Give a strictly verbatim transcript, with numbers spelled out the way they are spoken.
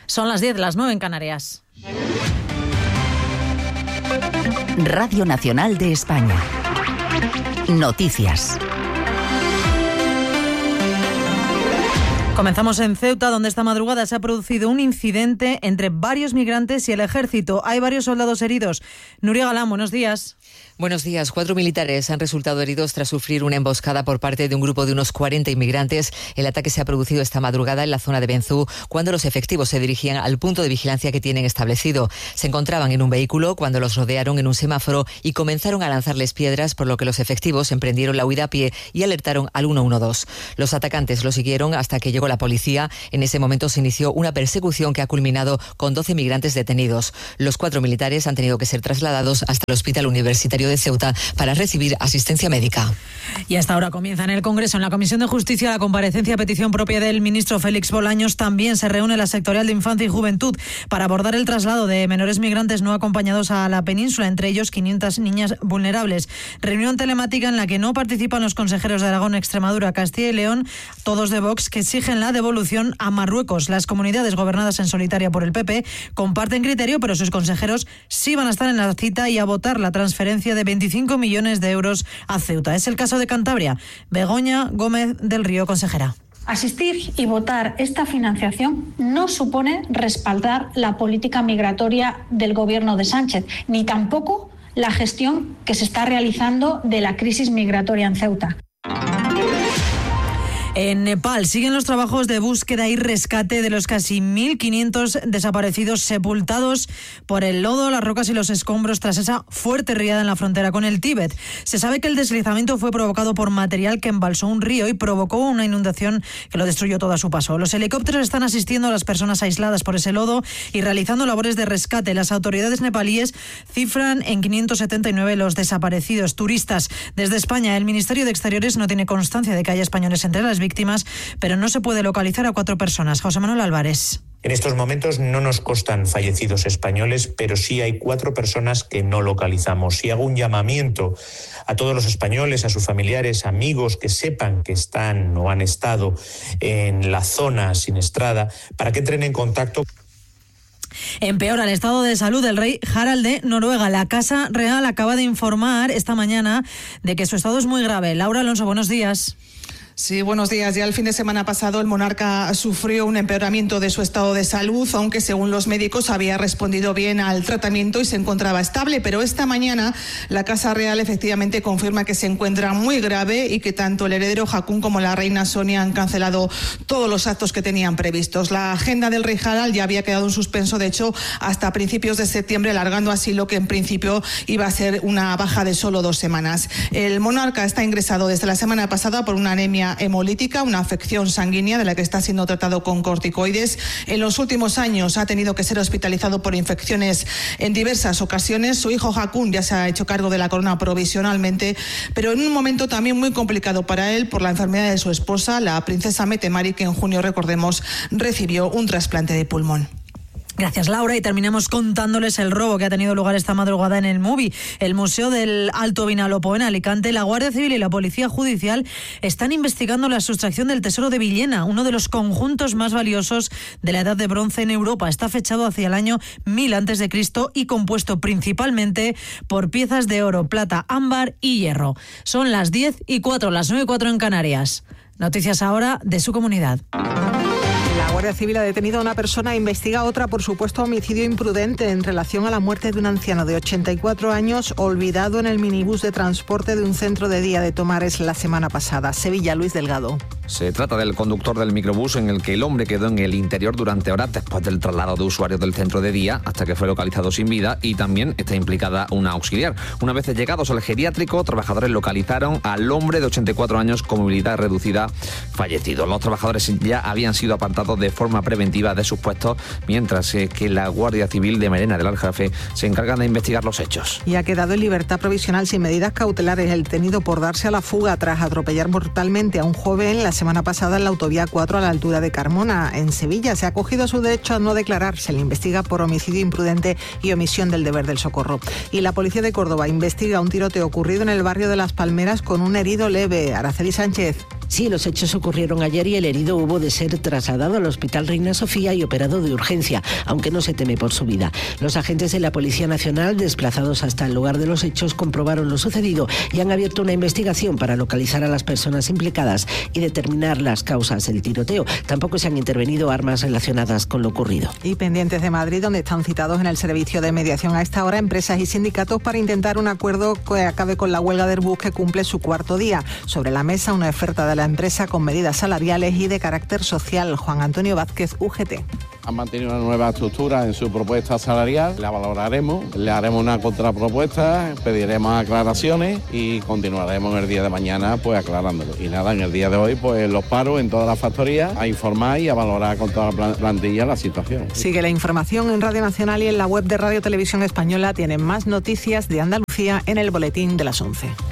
Son las diez, las nueve en Canarias. Radio Nacional de España. Noticias. Comenzamos en Ceuta, donde esta madrugada se ha producido un incidente entre varios migrantes y el ejército. Hay varios soldados heridos. Nuria Galán, buenos días. Buenos días. Cuatro militares han resultado heridos tras sufrir una emboscada por parte de un grupo de unos cuarenta inmigrantes. El ataque se ha producido esta madrugada en la zona de Benzú, cuando los efectivos se dirigían al punto de vigilancia que tienen establecido. Se encontraban en un vehículo cuando los rodearon en un semáforo y comenzaron a lanzarles piedras, por lo que los efectivos emprendieron la huida a pie y alertaron al uno uno dos. Los atacantes lo siguieron hasta que llegó la policía. En ese momento se inició una persecución que ha culminado con doce migrantes detenidos. Los cuatro militares han tenido que ser trasladados hasta el Hospital Universitario de Ceuta para recibir asistencia médica. Y hasta ahora comienza en el Congreso, en la Comisión de Justicia, la comparecencia a petición propia del ministro Félix Bolaños. También se reúne la sectorial de Infancia y Juventud para abordar el traslado de menores migrantes no acompañados a la península, entre ellos quinientas niñas vulnerables. Reunión telemática en la que no participan los consejeros de Aragón, Extremadura, Castilla y León, todos de Vox, que exigen la devolución a Marruecos. Las comunidades gobernadas en solitaria por el P P comparten criterio, pero sus consejeros sí van a estar en la cita y a votar la transferencia de veinticinco millones de euros a Ceuta. Es el caso de Cantabria. Begoña Gómez del Río, consejera. Asistir y votar esta financiación no supone respaldar la política migratoria del gobierno de Sánchez, ni tampoco la gestión que se está realizando de la crisis migratoria en Ceuta. En Nepal siguen los trabajos de búsqueda y rescate de los casi mil quinientos desaparecidos sepultados por el lodo, las rocas y los escombros tras esa fuerte riada en la frontera con el Tíbet. Se sabe que el deslizamiento fue provocado por material que embalsó un río y provocó una inundación que lo destruyó todo a su paso. Los helicópteros están asistiendo a las personas aisladas por ese lodo y realizando labores de rescate. Las autoridades nepalíes cifran en quinientos setenta y nueve los desaparecidos turistas. Desde España, el Ministerio de Exteriores no tiene constancia de que haya españoles entre las víctimas, pero no se puede localizar a cuatro personas. José Manuel Álvarez. En estos momentos no nos constan fallecidos españoles, pero sí hay cuatro personas que no localizamos. Y hago un llamamiento a todos los españoles, a sus familiares, amigos que sepan que están o han estado en la zona siniestrada para que entren en contacto. Empeora el estado de salud del rey Harald de Noruega. La Casa Real acaba de informar esta mañana de que su estado es muy grave. Laura Alonso, buenos días. Sí, buenos días. Ya el fin de semana pasado el monarca sufrió un empeoramiento de su estado de salud, aunque según los médicos había respondido bien al tratamiento y se encontraba estable. Pero esta mañana la Casa Real efectivamente confirma que se encuentra muy grave y que tanto el heredero Haakon como la reina Sonia han cancelado todos los actos que tenían previstos. La agenda del rey Harald ya había quedado en suspenso, de hecho, hasta principios de septiembre, alargando así lo que en principio iba a ser una baja de solo dos semanas. El monarca está ingresado desde la semana pasada por una anemia hemolítica, una afección sanguínea de la que está siendo tratado con corticoides. En los últimos años ha tenido que ser hospitalizado por infecciones en diversas ocasiones. Su hijo Haakon ya se ha hecho cargo de la corona provisionalmente, pero en un momento también muy complicado para él por la enfermedad de su esposa, la princesa Mette-Marit, que en junio, recordemos, recibió un trasplante de pulmón. Gracias, Laura. Y terminamos contándoles el robo que ha tenido lugar esta madrugada en el MUBI, el Museo del Alto Vinalopó en Alicante. La Guardia Civil y la Policía Judicial están investigando la sustracción del Tesoro de Villena, uno de los conjuntos más valiosos de la Edad de Bronce en Europa. Está fechado hacia el año mil antes de Cristo y compuesto principalmente por piezas de oro, plata, ámbar y hierro. Son las diez y cuatro, las nueve y cuatro en Canarias. Noticias ahora de su comunidad. La Guardia Civil ha detenido a una persona e investiga a otra por supuesto homicidio imprudente en relación a la muerte de un anciano de ochenta y cuatro años olvidado en el minibús de transporte de un centro de día de Tomares la semana pasada. Sevilla, Luis Delgado. Se trata del conductor del microbús en el que el hombre quedó en el interior durante horas después del traslado de usuarios del centro de día hasta que fue localizado sin vida, y también está implicada una auxiliar. Una vez llegados al geriátrico, trabajadores localizaron al hombre de ochenta y cuatro años con movilidad reducida fallecido. Los trabajadores ya habían sido apartados de forma preventiva de sus puestos, mientras que la Guardia Civil de Merena del Aljarafe se encarga de investigar los hechos. Y ha quedado en libertad provisional sin medidas cautelares el detenido por darse a la fuga tras atropellar mortalmente a un joven la semana pasada en la autovía cuatro a la altura de Carmona, en Sevilla. Se ha acogido a su derecho a no declarar. Se le investiga por homicidio imprudente y omisión del deber del socorro. Y la policía de Córdoba investiga un tiroteo ocurrido en el barrio de Las Palmeras con un herido leve. Araceli Sánchez. Sí, los hechos ocurrieron ayer y el herido hubo de ser trasladado al Hospital Reina Sofía y operado de urgencia, aunque no se teme por su vida. Los agentes de la Policía Nacional, desplazados hasta el lugar de los hechos, comprobaron lo sucedido y han abierto una investigación para localizar a las personas implicadas y determinar las causas del tiroteo. Tampoco se han intervenido armas relacionadas con lo ocurrido. Y pendientes de Madrid, donde están citados en el servicio de mediación a esta hora empresas y sindicatos para intentar un acuerdo que acabe con la huelga del bus, que cumple su cuarto día. Sobre la mesa, una oferta de la empresa con medidas salariales y de carácter social. Juan Antonio Vázquez, U G T. Han mantenido una nueva estructura en su propuesta salarial, la valoraremos, le haremos una contrapropuesta, pediremos aclaraciones y continuaremos en el día de mañana pues aclarándolo. Y nada, en el día de hoy pues los paro en todas las factorías a informar y a valorar con toda la plantilla la situación. Sigue la información en Radio Nacional y en la web de Radio Televisión Española. Tienen más noticias de Andalucía en el boletín de las once.